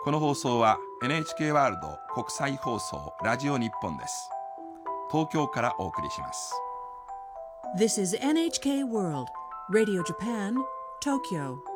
この放送は NHK ワールド国際放送ラジオ日本です。東京からお送りします。 This is NHK World Radio Japan, Tokyo.